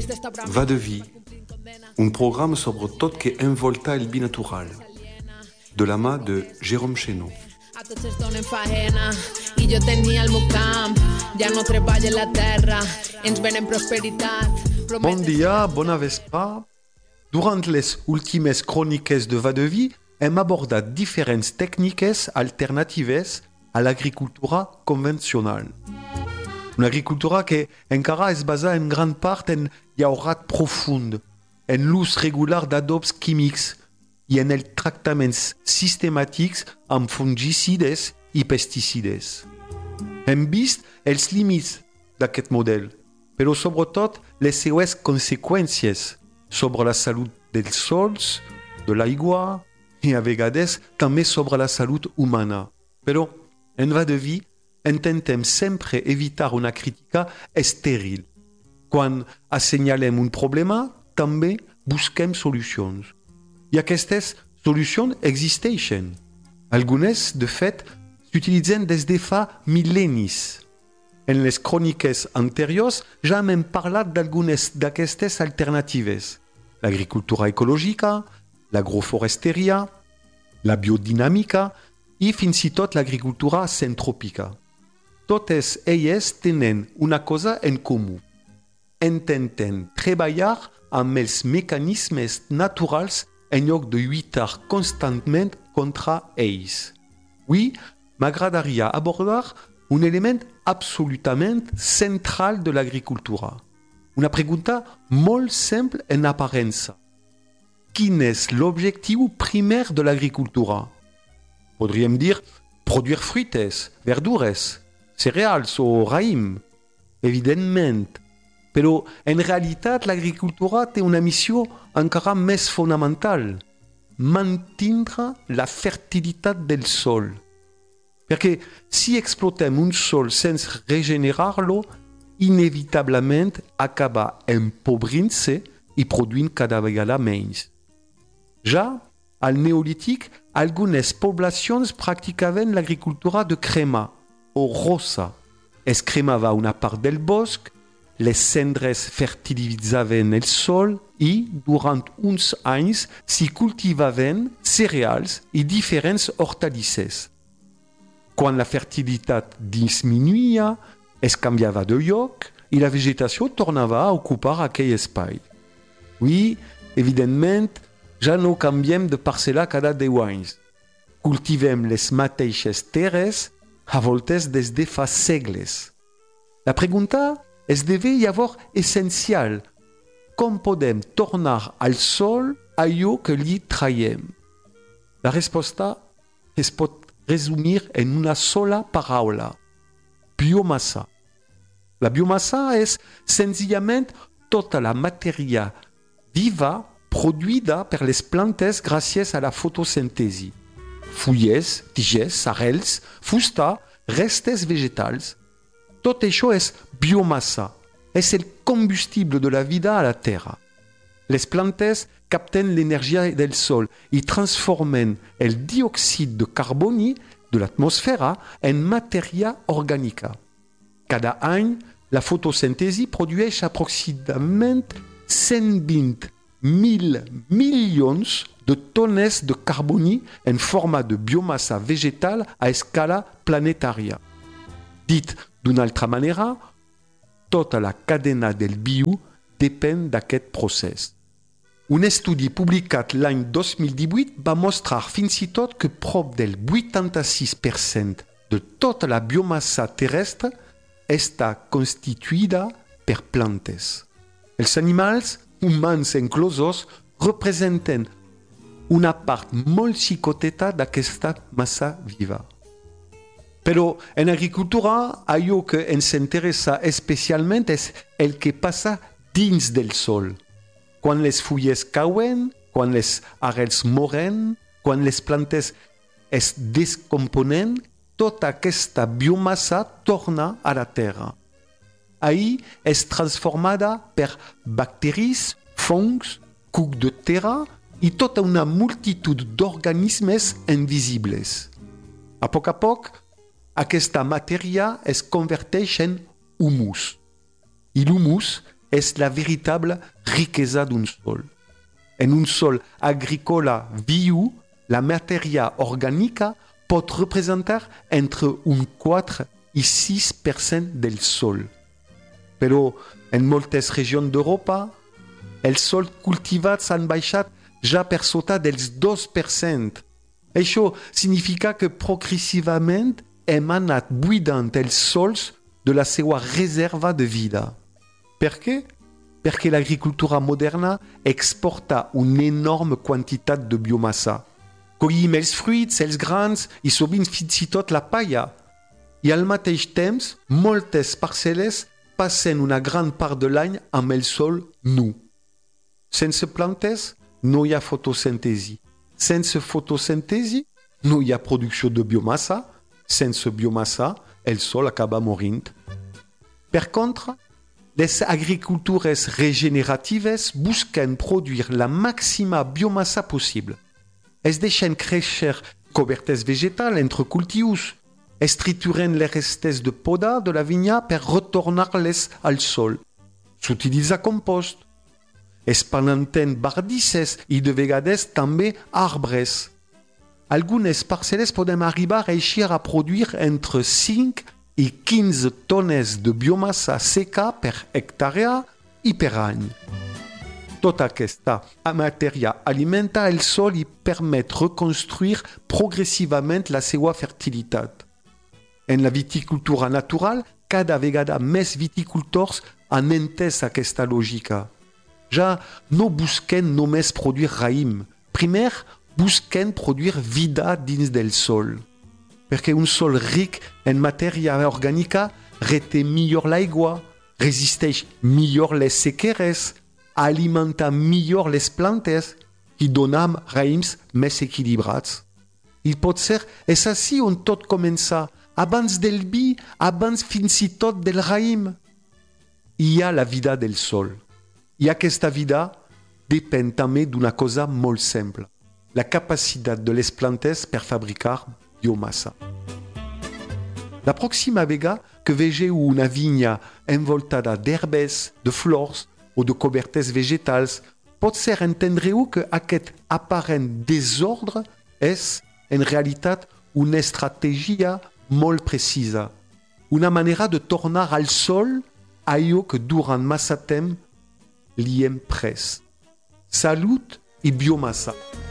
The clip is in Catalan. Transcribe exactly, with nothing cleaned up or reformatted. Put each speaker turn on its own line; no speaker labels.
Va de vie, un programme sobre tot que envolta el vi natural, de la mà de Jérôme Chénaud.
A tots es donen faena i jo tenia el meu camp, ja no treballa la terra, ens venen prosperitat.
Bon dia, bona vespre. Durant les últimes cròniques de Va de Vie hem abordat diferents tècniques alternatives a l'agricultura convencional. Una agricultura que encara es basa en gran part en llaurat profund, en l'ús regular d'adobs químics i en els tractaments sistemàtics amb fungicides i pesticides. Hem vist els límits d'aquest model, però sobretot les seues conseqüències sobre la salut dels sols, de l'aigua i a vegades també sobre la salut humana. Però en Va de Vie intentem sempre evitar una crítica estèril. Quan assenyalem un problema, també busquem solucions. I aquestes solucions existeixen. Algunes, de fet, s'utilitzen des de fa mil·lennis. En les cròniques anteriors ja hem parlat d'algunes d'aquestes alternatives. L'agricultura ecològica, l'agroforesteria, la biodinàmica i fins i tot l'agricultura centròpica. Totes elles tenen una cosa en comú. Intenten treballar amb els mecanismes naturals en lloc de lluitar constantment contra ells. Avui m'agradaria abordar un element absolutament central de l'agricultura. Una pregunta molt simple en aparença. Quin és l'objectiu primer de l'agricultura? Podríem dir produir fruites, verdures, cereals o raïm. Evidentment. Però en realitat l'agricultura té una missió encara més fonamental. Mantindre la fertilitat del sol. Perquè si explotem un sol sense regenerar-lo, inevitablement acaba empobrint-se i produint cada vegada menys. Ja al Neolític, algunes poblacions practicaven l'agricultura de crema o rosa. Es cremava una part del bosc, les cendres fertilitzaven el sol i, durant uns anys, s'hi cultivaven cereals i diferents hortalisses. Quan la fertilitat disminuïa, es canviava de lloc i la vegetació tornava a ocupar aquell espai. Avui, evidentment, ja no canviem de parcel·la cada deu anys. Cultivem les mateixes terres, a voltes des de fa segles. La pregunta esdevé llavors essencial. Com podem tornar al sol allò que li traiem? La resposta es pot resumir en una sola paraula. Biomassa. La biomassa és senzillament tota la matèria viva produïda per les plantes gràcies a la fotosíntesi. Fulles, tiges, arrels, fusta, restes vegetals. Tot això és biomassa. És el combustible de la vida a la terra. Les plantes capten l'energia del sol i transformen el diòxid de carboni de l'atmosfera en matèria orgànica. Cada any, la fotosíntesi produeix aproximadament cent vint mil milions de tones de carboni en forma de biomassa vegetal a escala planetària. Dit d'una altra manera, tota la cadena del bio depèn d'aquest procés. Un estudi publicat l'any dos mil divuit va mostrar fins i tot que prop del vuitanta-sis per cent de tota la biomassa terrestre està constituïda per plantes. Els animals, humans inclosos, representen una part molt xicoteta d'aquesta massa viva. Però en agricultura, allò que ens interessa especialment és el que passa dins del sol. Quan les fulles cauen, quan les arrels moren, quan les plantes es descomponen, tota aquesta biomassa torna a la terra. Ahí és transformada per bacteris, fongs, cucs de terra i tota una multitud d'organismes invisibles. A poc a poc, aquesta matèria es converteix en humus. I l'humus es la veritable riqueza d'un sol. En un sol agrícola viu, la matèria orgànica pot representar entre un quatre i sis per cent del sol. Però en moltes regions d'Europa, els sols cultivats han baixat ja per sota dels dos per cent. Això significa que progressivament hem anat buidant els sols de la seva reserva de vida. Per què? Perquè l'agricultura moderna exporta una enorme quantitat de biomassa. Collim els fruits, els grans i sovint fins i tot la palla. I al mateix temps, moltes parcel·les passen una gran part de l'any amb el sol nu. Sense plantes, no hi ha fotosíntesi. Sense fotosíntesi, no hi ha producció de biomassa. Sense biomassa, el sol acaba morint. Per contra, les agricultures regeneratives busquen produir la màxima biomassa possible. Es deixen créixer cobertes vegetals entre cultius. Es trituren les restes de poda de la vinya per retornar-les al sol. S'utilitza compost. Es planten bardisses i de vegades també arbres. Algunes parcel·les poden arribar a eixir a produir entre cinc i quinze tones de biomassa seca per hectàrea i per any. Tota aquesta matèria alimenta el sol i permet reconstruir progressivament la seva fertilitat. En la viticultura natural, cada vegada més viticultors han entès aquesta lògica. Ja no busquen només produir raïm. Primer, busquen produir vida dins del sol. Perquè un sol ric en matèria orgànica reté millor l'aigua, resisteix millor les sequeres, alimenta millor les plantes i dona raïms més equilibrats. I potser és així on tot comença, abans del vi, abans fins i tot del raïm. Hi ha la vida del sol. I aquesta vida depèn també d'una cosa molt simple, la capacitat de les plantes per fabricar biomassa. La pròxima vegada que vegeu una vinya envoltada d'herbes, de flors o de cobertes vegetals, potser entendreu que aquest aparent desordre és, en realitat, una estratègia molt precisa, una manera de tornar al sol allò que durant massa temps li hem pres. Salut i biomassa.